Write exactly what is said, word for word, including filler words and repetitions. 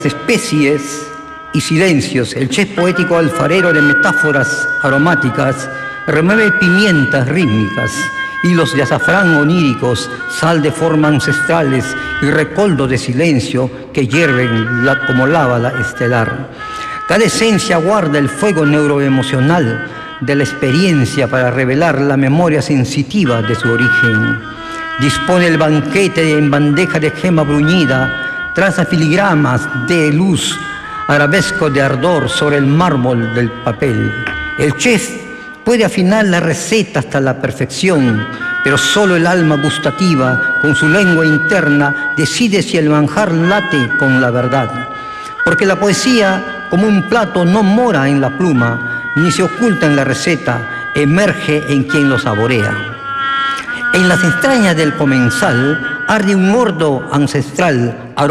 especies y silencios. El chef poético alfarero de metáforas aromáticas remueve pimientas rítmicas, hilos de azafrán oníricos, sal de forma ancestrales y recoldo de silencio que hierven la, como lava la estelar. Cada esencia guarda el fuego neuroemocional de la experiencia para revelar la memoria sensitiva de su origen. Dispone el banquete en bandeja de gema bruñida, traza filigramas de luz, arabesco de ardor sobre el mármol del papel. El chef puede afinar la receta hasta la perfección, pero solo el alma gustativa, con su lengua interna, decide si el manjar late con la verdad. Porque la poesía, como un plato, no mora en la pluma, ni se oculta en la receta, emerge en quien lo saborea. En las entrañas del comensal arde un hordo ancestral